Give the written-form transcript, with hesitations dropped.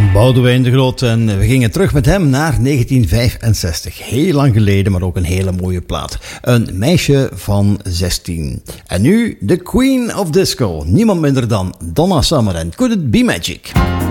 Boudewijn de Groot en we gingen terug met hem naar 1965. Heel lang geleden, maar ook een hele mooie plaat. Een meisje van 16. En nu de Queen of Disco. Niemand minder dan Donna Summer en Could It Be Magic?